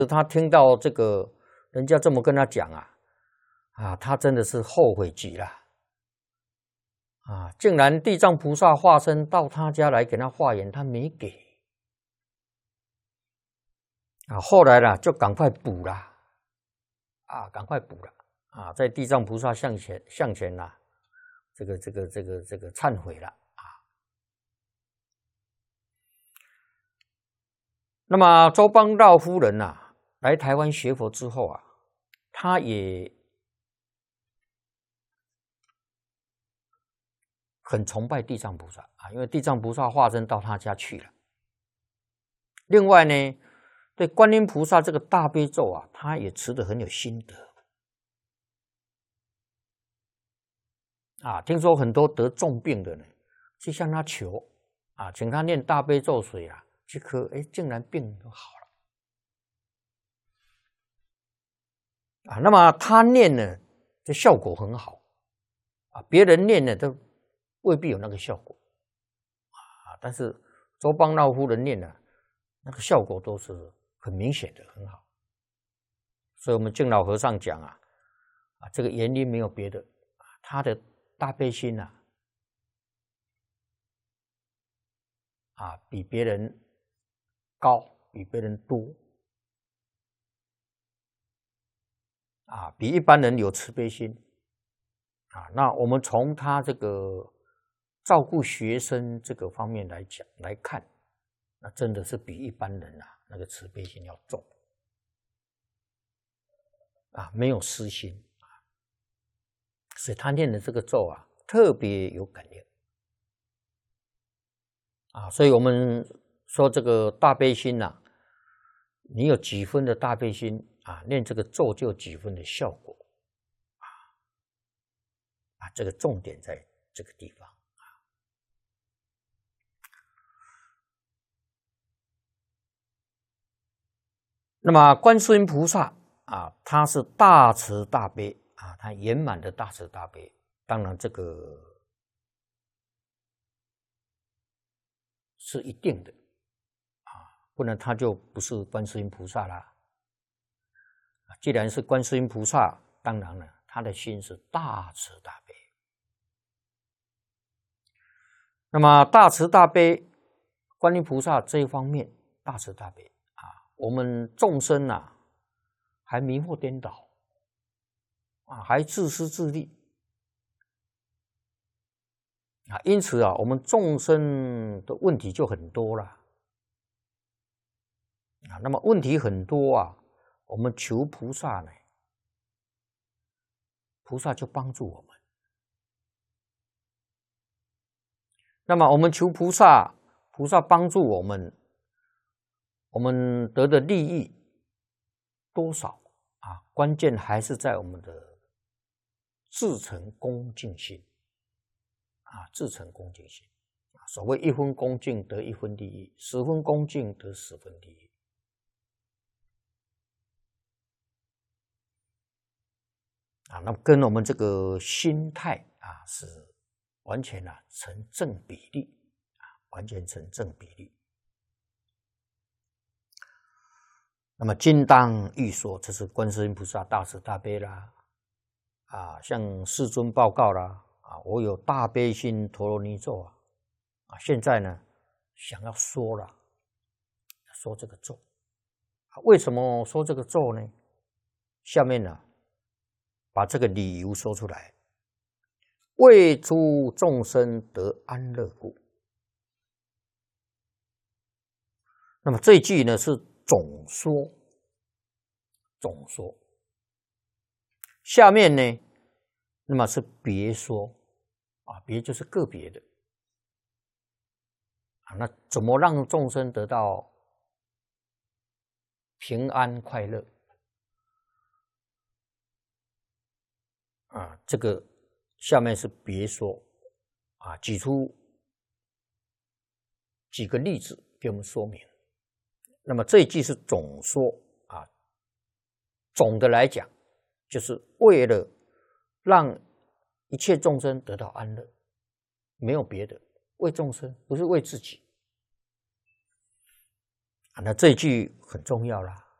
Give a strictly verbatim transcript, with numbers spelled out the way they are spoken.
他听到这个人家这么跟他讲啊，啊，他真的是后悔极了。啊，竟然地藏菩萨化身到他家来给他化缘，他没给。啊，后来呢，就赶快补了。啊，赶快补了。啊，在地藏菩萨向前向前呐、啊，这个这个这个这个忏悔了。啊，那么周邦道夫人呐、啊，来台湾学佛之后啊，他也很崇拜地藏菩萨啊，因为地藏菩萨化身到他家去了。另外呢，对观音菩萨这个大悲咒啊，他也持得很有心得啊。听说很多得重病的人去向他求啊，请他念大悲咒水啊，去喝，哎，竟然病都好了啊。那么他念呢，这效果很好啊，别人念呢都未必有那个效果啊，但是周邦道夫人念呢，那个效果都是很明显的，很好。所以我们净老和尚讲啊，啊，这个原因没有别的，啊，他的大悲心啊，啊，比别人高，比别人多，啊，比一般人有慈悲心，啊，那我们从他这个照顾学生这个方面来讲来看，那真的是比一般人啊那个慈悲心要重，啊，没有私心啊，所以他念的这个咒啊，特别有感应啊，所以我们说这个大悲心呐、啊，你有几分的大悲心啊，念这个咒就有几分的效果啊，啊，这个重点在这个地方。那么观世音菩萨啊，他是大慈大悲啊，他圆满的大慈大悲。当然，这个是一定的啊，不然他就不是观世音菩萨啦。既然是观世音菩萨，当然了，他的心是大慈大悲。那么大慈大悲，观音菩萨这一方面大慈大悲。我们众生啊，还迷惑颠倒啊，还自私自利啊，因此啊，我们众生的问题就很多了啊。那么问题很多啊，我们求菩萨呢，菩萨就帮助我们。那么我们求菩萨，菩萨帮助我们。我们得的利益多少啊？关键还是在我们的至诚恭敬心啊，至诚恭敬心。所谓一分恭敬得一分利益，十分恭敬得十分利益。啊，那跟我们这个心态啊是完全啊成正比例啊，完全成正比例。那么金当欲说，这是观世音菩萨大慈大悲啦，啊，向世尊报告啦，啊，我有大悲心陀罗尼咒啊，啊，现在呢想要说了，说这个咒，啊，为什么说这个咒呢？下面呢，把这个理由说出来，为诸众生得安乐故。那么这一句呢是总说，总说。下面呢，那么是别说啊，别就是个别的啊。那怎么让众生得到平安快乐啊？这个下面是别说啊，举出几个例子给我们说明。那么这一句是总说啊，总的来讲，就是为了让一切众生得到安乐，没有别的，为众生，不是为自己啊。那这一句很重要啦。